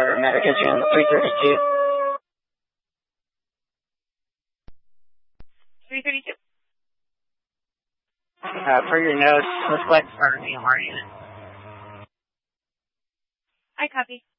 paramedic is you on the 332. 332. Per your notes, looks like part of the MR unit. I copy.